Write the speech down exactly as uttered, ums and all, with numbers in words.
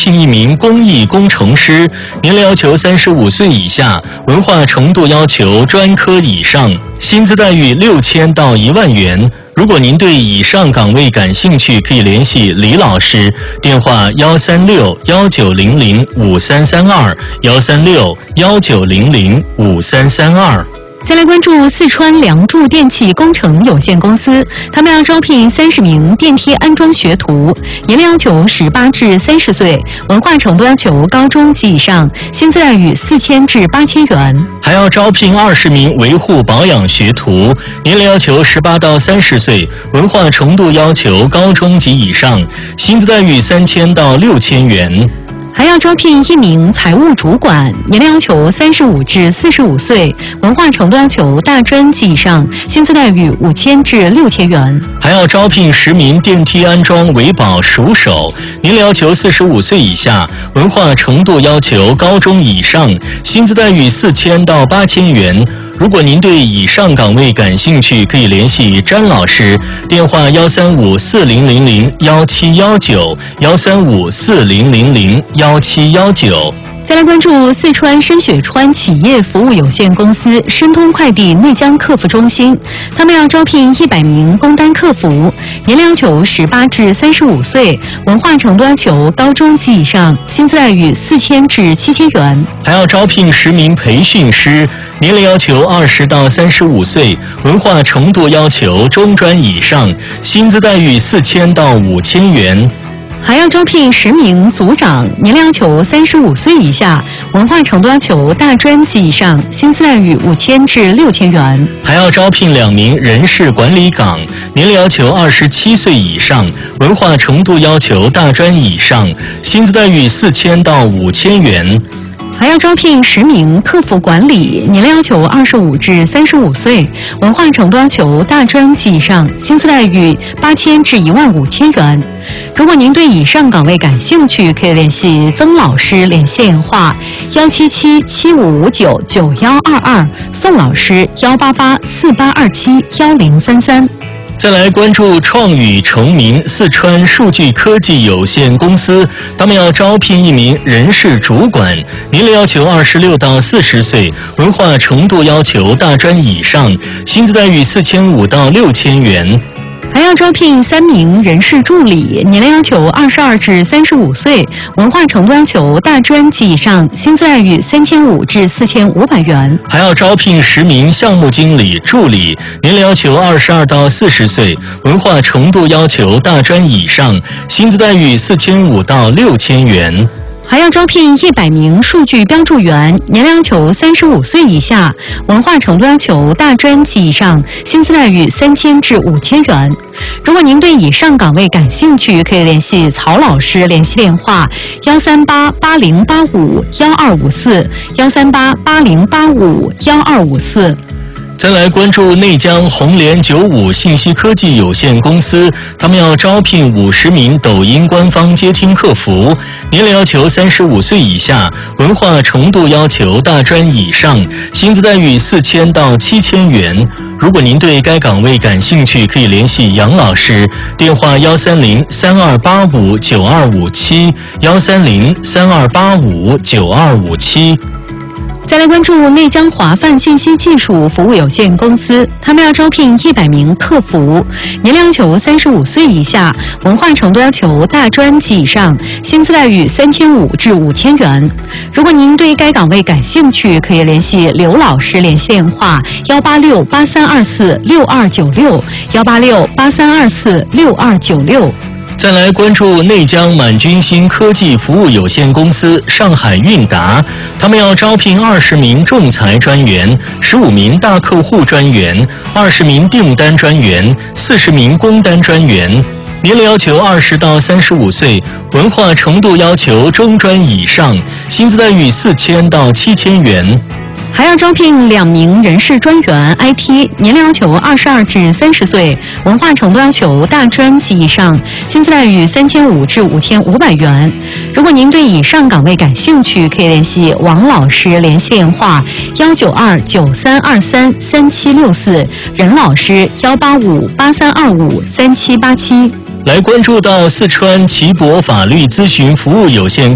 聘一名工艺工程师，年龄要求三十五岁以下，文化程度要求专科以上，薪资待遇六千到一万元。如果您对以上岗位感兴趣，可以联系李老师，电话幺三六幺九零零五三三二幺三六幺九零零五三三二。 再来关注四川梁祝电气工程有限公司，他们要招聘三十名电梯安装学徒，年龄要求十八至三十岁，文化程度要求高中及以上，薪资待遇四千至八千元。 还要招聘二十名维护保养学徒，年龄要求十八到三十岁，文化程度要求高中及以上，薪资待遇三千到六千元。 还要招聘一名财务主管，年龄要求三十五至四十五岁，文化程度要求大专及以上，薪资待遇五千至六千元。 还要招聘十名电梯安装维保熟手，年龄要求四十五岁以下，文化程度要求高中以上，薪资待遇四千到八千元。如果您对以上岗位感兴趣，可以联系詹老师，电话幺三五四零零零幺七幺九幺三五四零零零幺七幺九。 再来关注四川深雪川企业服务有限公司申通快递内江客服中心，他们要招聘一百名工单客服，年龄要求十八至三十五岁，文化程度要求高中及以上，薪资待遇四千至七千元。 还要招聘十名培训师，年龄要求二十到三十五岁，文化程度要求中专以上，薪资待遇四千到五千元。 还要招聘十名组长，年龄要求三十五岁以下，文化程度要求大专及以上，薪资待遇五千至六千元。 还要招聘两名人事管理岗，年龄要求二十七岁以上，文化程度要求大专以上，薪资待遇四千到五千元。 还要招聘十名客服管理，年龄要求二十五至三十五岁，文化程度要求大专及以上，薪资待遇八千至一万五千元。如果您对以上岗位感兴趣，可以联系曾老师，联系电话幺七七七五五九九幺二二，宋老师幺八八四八二七幺零三三。 再来关注创宇成名四川数据科技有限公司，他们要招聘一名人事主管，年龄要求二十六到四十岁，文化程度要求大专以上，薪资待遇四千五到六千元。 还要招聘三名人事助理，年龄要求二十二至三十五岁，文化程度要求大专及以上，薪资待遇三千五至四千五百元。 还要招聘十名项目经理助理，年龄要求二十二到四十岁，文化程度要求大专以上，薪资待遇四千五到六千元。 还要招聘一百名数据标注员，年龄要求三十五岁以下，文化程度要求大专及以上，薪资待遇三千至五千元。如果您对以上岗位感兴趣，可以联系曹老师，联系电话幺三八八零八五幺二五四幺三八八零八五幺二五四。 再来关注内江红联九五信息科技有限公司，他们要招聘五十名抖音官方接听客服，年龄要求三十五岁以下，文化程度要求大专以上，薪资待遇四千到七千元。如果您对该岗位感兴趣，可以联系杨老师，电话幺三零三二八五九二五七幺三零三二八五九二五七。 再来关注内江华范信息技术服务有限公司，他们要招聘一百名客服，年龄要求三十五岁以下，文化程度要求大专及以上，薪资待遇三千五至五千元。如果您对该岗位感兴趣，可以联系刘老师，联系电话幺八六八三二四六二九六幺八六八三二四六二九六。 再来关注内江满军星科技服务有限公司上海韵达，他们要招聘二十名仲裁专员、十五名大客户专员、二十名订单专员、四十名工单专员，年龄要求二十到三十五岁，文化程度要求中专以上，薪资待遇四千到七千元。 还要招聘两名人事专员 I T， 年龄要求二十二至三十岁，文化程度要求大专及以上，薪资待遇三千五至五千五百元。如果您对以上岗位感兴趣，可以联系王老师，联系电话幺九二九三二三三七六四，任老师幺八五八三二五三七八七。 来关注到四川奇博法律咨询服务有限